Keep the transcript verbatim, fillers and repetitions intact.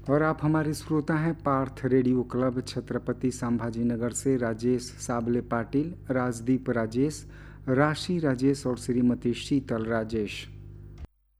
और आप हमारे श्रोता हैं पार्थ रेडियो क्लब छत्रपति संभाजी नगर से राजेश साबले पाटिल, राजदीप राजेश, राशि राजेश और श्रीमती शीतल राजेश।